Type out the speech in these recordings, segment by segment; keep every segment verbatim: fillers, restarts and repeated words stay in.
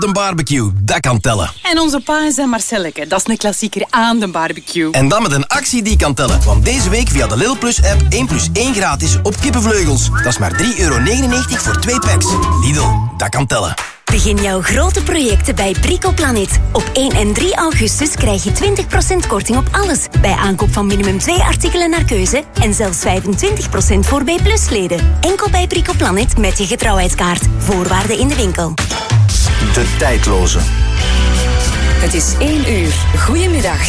de barbecue, dat kan tellen. En onze pa en zijn Marcelleke, dat is een klassieker aan de barbecue. En dan met een actie die kan tellen. Want deze week via de Lidl Plus app één plus één gratis op kippenvleugels. Dat is maar drie euro negenennegentig voor twee packs. Lidl, dat kan tellen. Begin jouw grote projecten bij Bricoplanet. Op één en drie augustus krijg je twintig procent korting op alles. Bij aankoop van minimum twee artikelen naar keuze. En zelfs vijfentwintig procent voor B plus leden. Enkel bij Bricoplanet met je getrouwheidskaart. Voorwaarden in de winkel. De tijdloze. Het is één uur. Goedemiddag.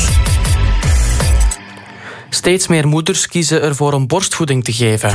Steeds meer moeders kiezen ervoor om borstvoeding te geven.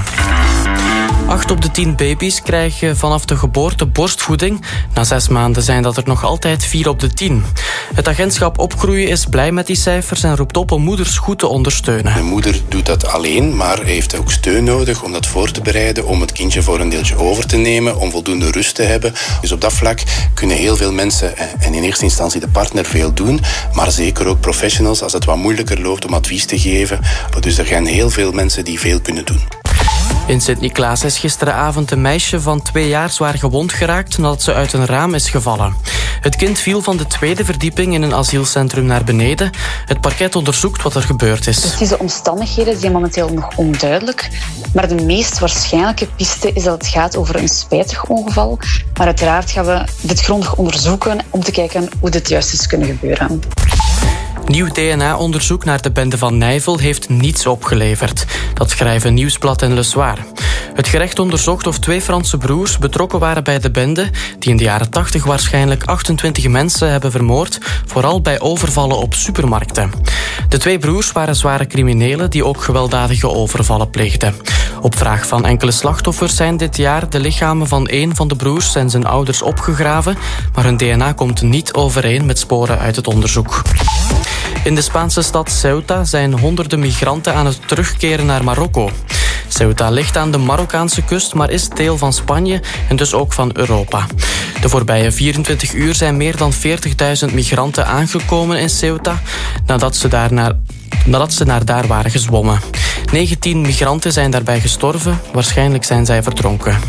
Acht op de tien baby's krijgen vanaf de geboorte borstvoeding. Na zes maanden zijn dat er nog altijd vier op de tien. Het agentschap Opgroeien is blij met die cijfers en roept op om moeders goed te ondersteunen. De moeder doet dat alleen, maar heeft ook steun nodig om dat voor te bereiden, om het kindje voor een deeltje over te nemen, om voldoende rust te hebben. Dus op dat vlak kunnen heel veel mensen, en in eerste instantie de partner, veel doen, maar zeker ook professionals als het wat moeilijker loopt om advies te geven. Dus er zijn heel veel mensen die veel kunnen doen. In Sint-Niklaas is gisteravond een meisje van twee jaar zwaar gewond geraakt nadat ze uit een raam is gevallen. Het kind viel van de tweede verdieping in een asielcentrum naar beneden. Het parket onderzoekt wat er gebeurd is. Precieze omstandigheden zijn momenteel nog onduidelijk. Maar de meest waarschijnlijke piste is dat het gaat over een spijtig ongeval. Maar uiteraard gaan we dit grondig onderzoeken om te kijken hoe dit juist is kunnen gebeuren. Nieuw D N A-onderzoek naar de bende van Nijvel heeft niets opgeleverd. Dat schrijven Nieuwsblad en Le Soir. Het gerecht onderzocht of twee Franse broers betrokken waren bij de bende die in de jaren tachtig waarschijnlijk achtentwintig mensen hebben vermoord, vooral bij overvallen op supermarkten. De twee broers waren zware criminelen die ook gewelddadige overvallen pleegden. Op vraag van enkele slachtoffers zijn dit jaar de lichamen van één van de broers en zijn ouders opgegraven, maar hun D N A komt niet overeen met sporen uit het onderzoek. In de Spaanse stad Ceuta zijn honderden migranten aan het terugkeren naar Marokko. Ceuta ligt aan de Marokkaanse kust, maar is deel van Spanje en dus ook van Europa. De voorbije vierentwintig uur zijn meer dan veertigduizend migranten aangekomen in Ceuta nadat ze daar naar, nadat ze naar daar waren gezwommen. negentien migranten zijn daarbij gestorven, waarschijnlijk zijn zij verdronken.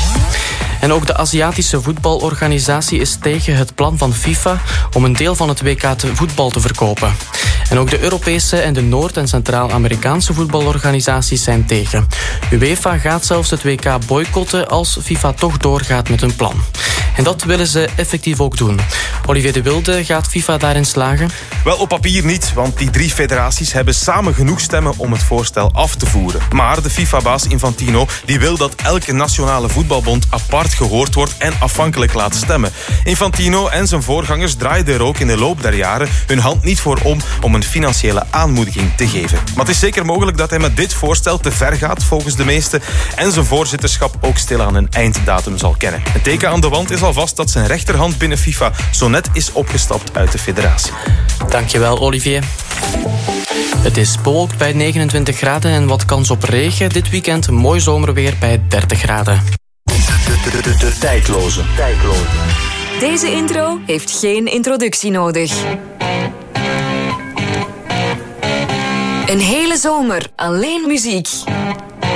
En ook de Aziatische voetbalorganisatie is tegen het plan van FIFA om een deel van het W K te voetbal te verkopen. En ook de Europese en de Noord- en Centraal-Amerikaanse voetbalorganisaties zijn tegen. UEFA gaat zelfs het W K boycotten als FIFA toch doorgaat met hun plan. En dat willen ze effectief ook doen. Olivier de Wilde, gaat FIFA daarin slagen? Wel, op papier niet, want die drie federaties hebben samen genoeg stemmen om het voorstel af te voeren. Maar de FIFA-baas Infantino die wil dat elke nationale voetbalbond apart gehoord wordt en afhankelijk laat stemmen. Infantino en zijn voorgangers draaiden er ook in de loop der jaren hun hand niet voor om om een financiële aanmoediging te geven. Maar het is zeker mogelijk dat hij met dit voorstel te ver gaat volgens de meesten en zijn voorzitterschap ook stilaan een einddatum zal kennen. Een teken aan de wand is alvast dat zijn rechterhand binnen FIFA zo net is opgestapt uit de federatie. Dankjewel, Olivier. Het is bewolkt bij negenentwintig graden en wat kans op regen. Dit weekend mooi zomerweer bij dertig graden. De, de, de, de tijdloze. tijdloze. Deze intro heeft geen introductie nodig. Een hele zomer alleen muziek.